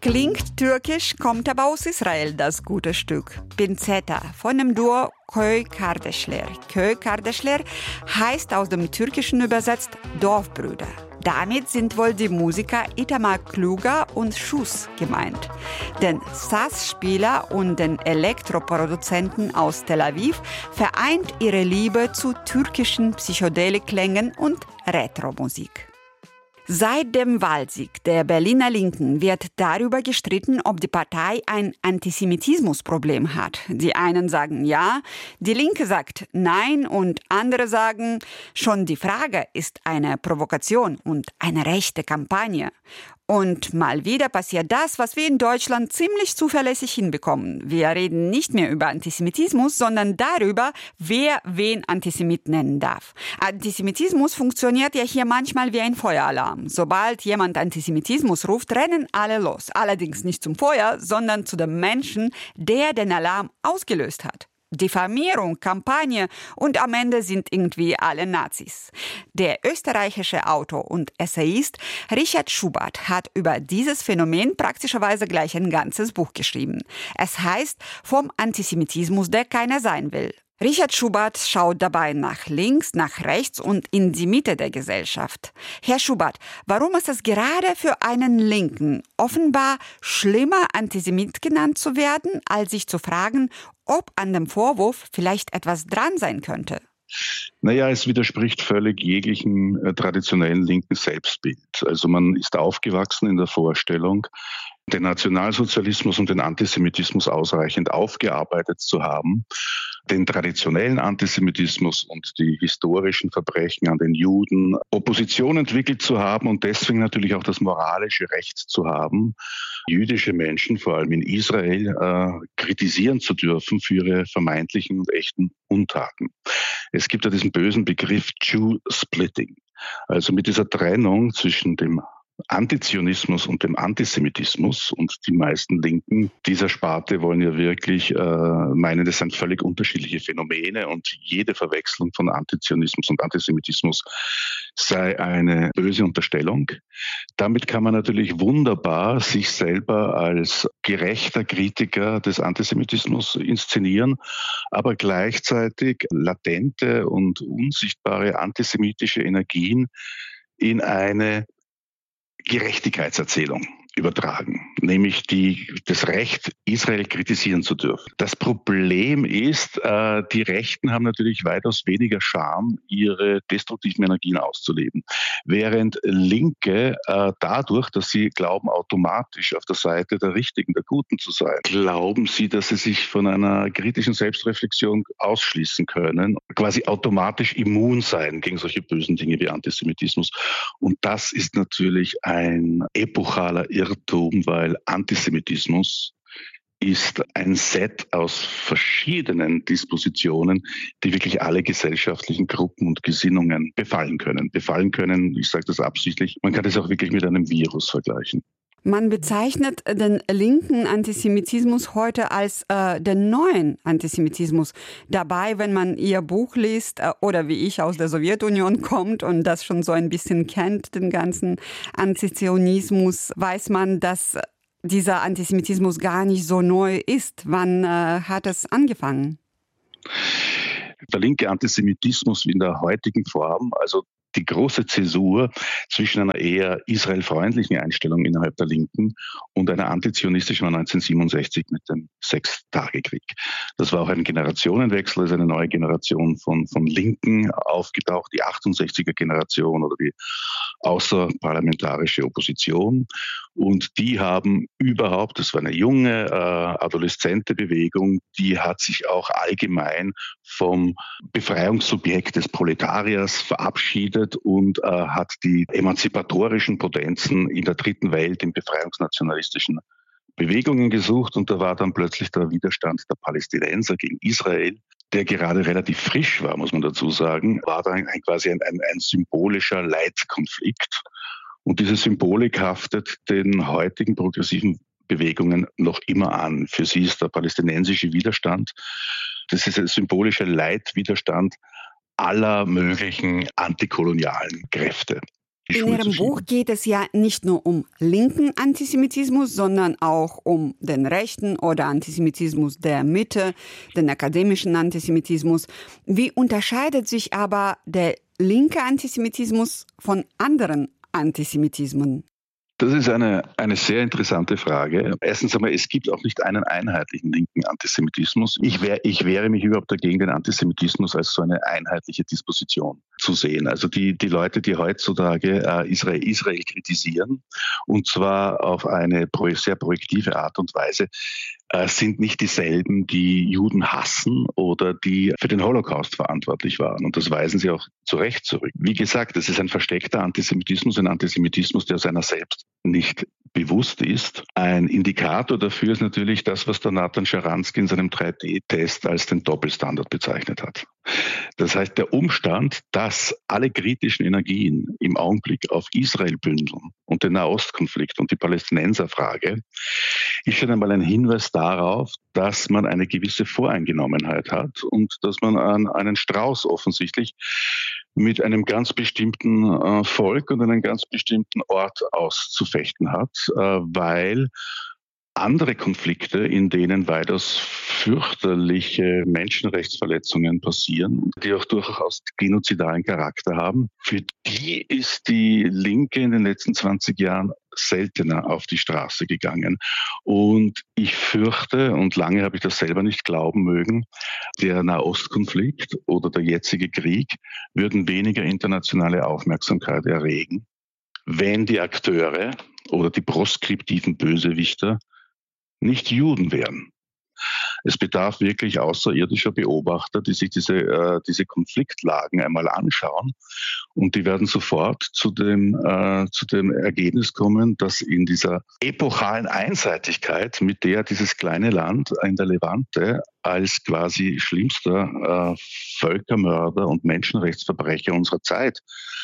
Klingt türkisch, kommt aber aus Israel, das gute Stück. Pinzeta von dem Duo Köy Kardeşler. Köy Kardeşler heißt aus dem Türkischen übersetzt Dorfbrüder. Damit sind wohl die Musiker Itamar Kluger und Schuss gemeint. Den Saz-Spieler und den Elektroproduzenten aus Tel Aviv vereint ihre Liebe zu türkischen Psychedelik-Klängen und Retro-Musik. Seit dem Wahlsieg der Berliner Linken wird darüber gestritten, ob die Partei ein Antisemitismusproblem hat. Die einen sagen ja, die Linke sagt nein und andere sagen, schon die Frage ist eine Provokation und eine rechte Kampagne. Und mal wieder passiert das, was wir in Deutschland ziemlich zuverlässig hinbekommen. Wir reden nicht mehr über Antisemitismus, sondern darüber, wer wen Antisemit nennen darf. Antisemitismus funktioniert ja hier manchmal wie ein Feueralarm. Sobald jemand Antisemitismus ruft, rennen alle los. Allerdings nicht zum Feuer, sondern zu dem Menschen, der den Alarm ausgelöst hat. Diffamierung, Kampagne und am Ende sind irgendwie alle Nazis. Der österreichische Autor und Essayist Richard Schubert hat über dieses Phänomen praktischerweise gleich ein ganzes Buch geschrieben. Es heißt Vom Antisemitismus, der keiner sein will. Richard Schubert schaut dabei nach links, nach rechts und in die Mitte der Gesellschaft. Herr Schubert, warum ist es gerade für einen Linken offenbar schlimmer, Antisemit genannt zu werden, als sich zu fragen, ob an dem Vorwurf vielleicht etwas dran sein könnte? Naja, es widerspricht völlig jeglichem traditionellen linken Selbstbild. Also man ist aufgewachsen in der Vorstellung, den Nationalsozialismus und den Antisemitismus ausreichend aufgearbeitet zu haben, den traditionellen Antisemitismus und die historischen Verbrechen an den Juden, Opposition entwickelt zu haben und deswegen natürlich auch das moralische Recht zu haben, jüdische Menschen, vor allem in Israel, kritisieren zu dürfen für ihre vermeintlichen und echten Untaten. Es gibt ja diesen bösen Begriff Jew-Splitting, also mit dieser Trennung zwischen dem Antizionismus und dem Antisemitismus, und die meisten Linken dieser Sparte wollen ja wirklich meinen, das sind völlig unterschiedliche Phänomene und jede Verwechslung von Antizionismus und Antisemitismus sei eine böse Unterstellung. Damit kann man natürlich wunderbar sich selber als gerechter Kritiker des Antisemitismus inszenieren, aber gleichzeitig latente und unsichtbare antisemitische Energien in eine Gerechtigkeitserzählung übertragen, nämlich das Recht, Israel kritisieren zu dürfen. Das Problem ist, die Rechten haben natürlich weitaus weniger Scham, ihre destruktiven Energien auszuleben, während Linke dadurch, dass sie glauben, automatisch auf der Seite der Richtigen, der Guten zu sein, glauben sie, dass sie sich von einer kritischen Selbstreflexion ausschließen können, quasi automatisch immun sein gegen solche bösen Dinge wie Antisemitismus. Und das ist natürlich ein epochaler Irrtum, weil Antisemitismus ist ein Set aus verschiedenen Dispositionen, die wirklich alle gesellschaftlichen Gruppen und Gesinnungen befallen können. Ich sage das absichtlich, man kann das auch wirklich mit einem Virus vergleichen. Man bezeichnet den linken Antisemitismus heute als den neuen Antisemitismus. Dabei, wenn man ihr Buch liest oder wie ich aus der Sowjetunion kommt und das schon so ein bisschen kennt, den ganzen Antizionismus, weiß man, dass dieser Antisemitismus gar nicht so neu ist. Wann hat es angefangen? Der linke Antisemitismus in der heutigen Form, also die große Zäsur zwischen einer eher israelfreundlichen Einstellung innerhalb der Linken und einer antizionistischen war 1967 mit dem Sechstagekrieg. Das war auch ein Generationenwechsel, also eine neue Generation von Linken aufgetaucht, die 68er-Generation oder die außerparlamentarische Opposition. Und die haben überhaupt, das war eine junge, adoleszente Bewegung, die hat sich auch allgemein vom Befreiungssubjekt des Proletariers verabschiedet und hat die emanzipatorischen Potenzen in der dritten Welt, in befreiungsnationalistischen Bewegungen gesucht. Und da war dann plötzlich der Widerstand der Palästinenser gegen Israel, der gerade relativ frisch war, muss man dazu sagen, war dann quasi ein symbolischer Leitkonflikt. Und diese Symbolik haftet den heutigen progressiven Bewegungen noch immer an. Für sie ist der palästinensische Widerstand, das ist ein symbolischer Leitwiderstand aller möglichen antikolonialen Kräfte. In Ihrem Buch geht es ja nicht nur um linken Antisemitismus, sondern auch um den rechten oder Antisemitismus der Mitte, den akademischen Antisemitismus. Wie unterscheidet sich aber der linke Antisemitismus von anderen Antisemitismen? Das ist eine sehr interessante Frage. Erstens einmal, es gibt auch nicht einen einheitlichen linken Antisemitismus. Ich wehre mich überhaupt dagegen, den Antisemitismus als so eine einheitliche Disposition zu sehen. Also die Leute, die heutzutage Israel kritisieren, und zwar auf eine sehr projektive Art und Weise, sind nicht dieselben, die Juden hassen oder die für den Holocaust verantwortlich waren. Und das weisen sie auch zu Recht zurück. Wie gesagt, es ist ein versteckter Antisemitismus, ein Antisemitismus, der seiner selbst nicht bewusst ist. Ein Indikator dafür ist natürlich das, was der Nathan Sharansky in seinem 3D-Test als den Doppelstandard bezeichnet hat. Das heißt, der Umstand, dass alle kritischen Energien im Augenblick auf Israel bündeln und den Nahostkonflikt und die Palästinenserfrage, ist schon einmal ein Hinweis darauf, dass man eine gewisse Voreingenommenheit hat und dass man einen Strauß offensichtlich mit einem ganz bestimmten Volk und einem ganz bestimmten Ort auszufechten hat, weil andere Konflikte, in denen weitaus fürchterliche Menschenrechtsverletzungen passieren, die auch durchaus genozidalen Charakter haben, für die ist die Linke in den letzten 20 Jahren seltener auf die Straße gegangen. Und ich fürchte, und lange habe ich das selber nicht glauben mögen, der Nahostkonflikt oder der jetzige Krieg würden weniger internationale Aufmerksamkeit erregen, wenn die Akteure oder die proskriptiven Bösewichter nicht Juden wären. Es bedarf wirklich außerirdischer Beobachter, die sich diese Konfliktlagen einmal anschauen, und die werden sofort zu dem Ergebnis kommen, dass in dieser epochalen Einseitigkeit, mit der dieses kleine Land in der Levante als quasi schlimmster Völkermörder und Menschenrechtsverbrecher unserer Zeit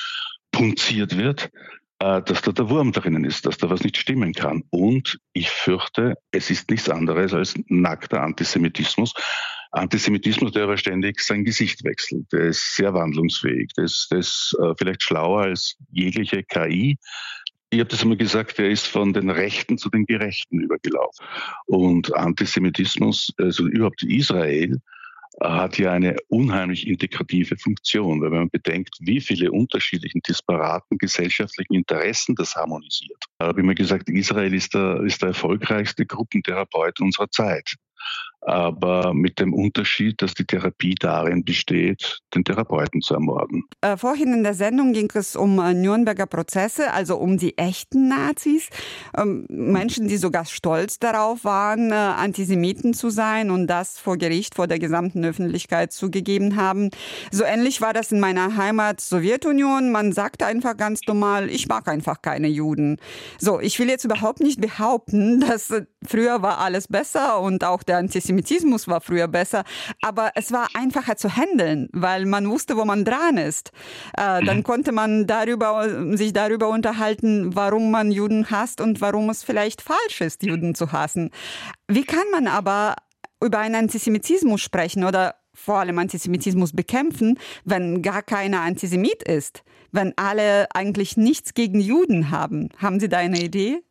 punziert wird, dass da der Wurm drinnen ist, dass da was nicht stimmen kann. Und ich fürchte, es ist nichts anderes als nackter Antisemitismus. Antisemitismus, der aber ständig sein Gesicht wechselt. Der ist sehr wandlungsfähig. Der ist vielleicht schlauer als jegliche KI. Ich habe das immer gesagt, der ist von den Rechten zu den Gerechten übergelaufen. Und Antisemitismus, also überhaupt Israel, hat ja eine unheimlich integrative Funktion, weil wenn man bedenkt, wie viele unterschiedlichen, disparaten gesellschaftlichen Interessen das harmonisiert. Da habe ich mir gesagt, Israel ist der erfolgreichste Gruppentherapeut unserer Zeit. Aber mit dem Unterschied, dass die Therapie darin besteht, den Therapeuten zu ermorden. Vorhin in der Sendung ging es um Nürnberger Prozesse, also um die echten Nazis. Menschen, die sogar stolz darauf waren, Antisemiten zu sein und das vor Gericht, vor der gesamten Öffentlichkeit zugegeben haben. So ähnlich war das in meiner Heimat Sowjetunion. Man sagte einfach ganz normal, ich mag einfach keine Juden. So, ich will jetzt überhaupt nicht behaupten, dass früher war alles besser und auch der Antisemitismus war früher besser, aber es war einfacher zu handeln, weil man wusste, wo man dran ist. Dann konnte man sich darüber unterhalten, warum man Juden hasst und warum es vielleicht falsch ist, Juden zu hassen. Wie kann man aber über einen Antisemitismus sprechen oder vor allem Antisemitismus bekämpfen, wenn gar keiner Antisemit ist, wenn alle eigentlich nichts gegen Juden haben? Haben Sie da eine Idee?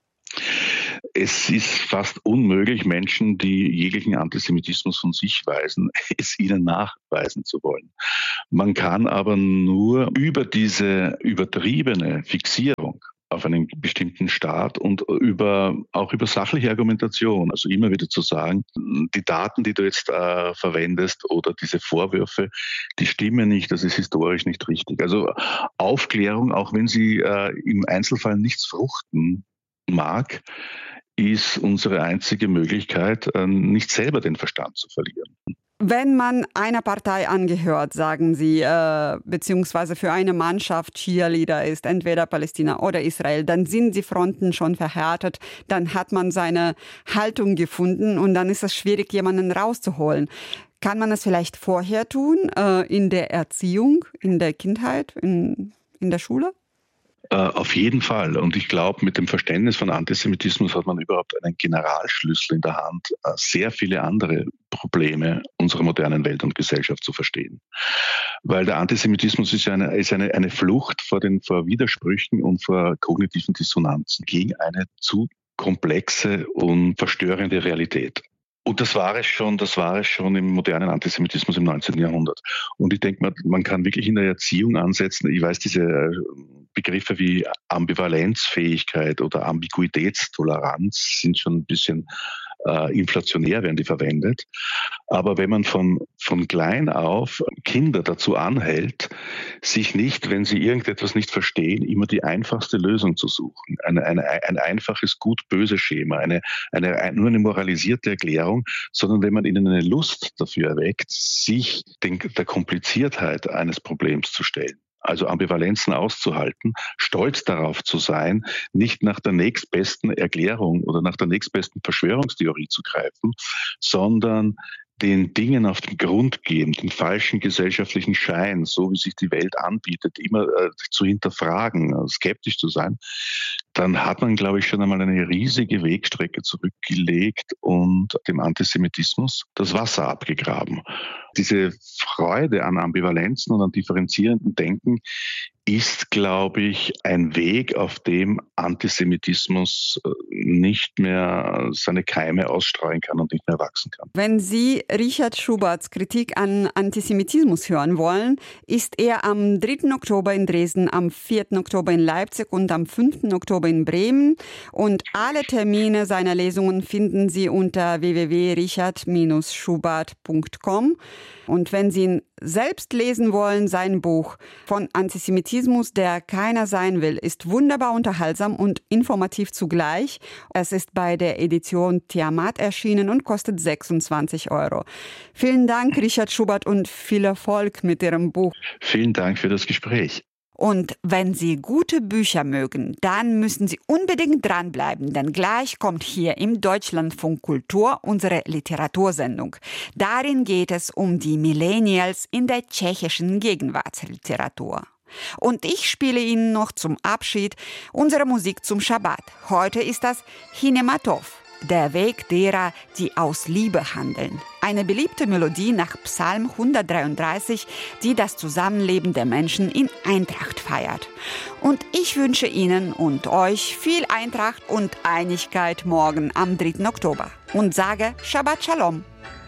Es ist fast unmöglich, Menschen, die jeglichen Antisemitismus von sich weisen, es ihnen nachweisen zu wollen. Man kann aber nur über diese übertriebene Fixierung auf einen bestimmten Staat und auch über sachliche Argumentation, also immer wieder zu sagen, die Daten, die du jetzt verwendest oder diese Vorwürfe, die stimmen nicht, das ist historisch nicht richtig. Also Aufklärung, auch wenn sie im Einzelfall nichts fruchten mag, ist unsere einzige Möglichkeit, nicht selber den Verstand zu verlieren. Wenn man einer Partei angehört, sagen Sie, beziehungsweise für eine Mannschaft Cheerleader ist, entweder Palästina oder Israel, dann sind die Fronten schon verhärtet, dann hat man seine Haltung gefunden und dann ist es schwierig, jemanden rauszuholen. Kann man es vielleicht vorher tun, in der Erziehung, in der Kindheit, in der Schule? Auf jeden Fall. Und ich glaube, mit dem Verständnis von Antisemitismus hat man überhaupt einen Generalschlüssel in der Hand, sehr viele andere Probleme unserer modernen Welt und Gesellschaft zu verstehen. Weil der Antisemitismus ist eine Flucht vor Widersprüchen und vor kognitiven Dissonanzen gegen eine zu komplexe und verstörende Realität. Und das war es schon im modernen Antisemitismus im 19. Jahrhundert. Und ich denke, man kann wirklich in der Erziehung ansetzen. Ich weiß, diese Begriffe wie Ambivalenzfähigkeit oder Ambiguitätstoleranz sind schon ein bisschen inflationär, werden die verwendet. Aber wenn man von klein auf Kinder dazu anhält, sich nicht, wenn sie irgendetwas nicht verstehen, immer die einfachste Lösung zu suchen, ein einfaches Gut-Böse-Schema, nur eine moralisierte Erklärung, sondern wenn man ihnen eine Lust dafür erweckt, sich der Kompliziertheit eines Problems zu stellen. Also Ambivalenzen auszuhalten, stolz darauf zu sein, nicht nach der nächstbesten Erklärung oder nach der nächstbesten Verschwörungstheorie zu greifen, sondern den Dingen auf den Grund gehen, den falschen gesellschaftlichen Schein, so wie sich die Welt anbietet, immer zu hinterfragen, skeptisch zu sein, dann hat man, glaube ich, schon einmal eine riesige Wegstrecke zurückgelegt und dem Antisemitismus das Wasser abgegraben. Diese Freude an Ambivalenzen und an differenzierendem Denken ist, glaube ich, ein Weg, auf dem Antisemitismus nicht mehr seine Keime ausstreuen kann und nicht mehr wachsen kann. Wenn Sie Richard Schuberts Kritik an Antisemitismus hören wollen, ist er am 3. Oktober in Dresden, am 4. Oktober in Leipzig und am 5. Oktober in Bremen. Und alle Termine seiner Lesungen finden Sie unter www.richard-schubert.com. Und wenn Sie ihn selbst lesen wollen, sein Buch Von Antisemitismus, der keiner sein will, ist wunderbar unterhaltsam und informativ zugleich. Es ist bei der Edition Tiamat erschienen und kostet 26 €. Vielen Dank, Richard Schubert, und viel Erfolg mit Ihrem Buch. Vielen Dank für das Gespräch. Und wenn Sie gute Bücher mögen, dann müssen Sie unbedingt dranbleiben, denn gleich kommt hier im Deutschlandfunk Kultur unsere Literatursendung. Darin geht es um die Millennials in der tschechischen Gegenwartsliteratur. Und ich spiele Ihnen noch zum Abschied unsere Musik zum Schabbat. Heute ist das Hinematov, der Weg derer, die aus Liebe handeln. Eine beliebte Melodie nach Psalm 133, die das Zusammenleben der Menschen in Eintracht feiert. Und ich wünsche Ihnen und euch viel Eintracht und Einigkeit morgen am 3. Oktober und sage Shabbat Shalom.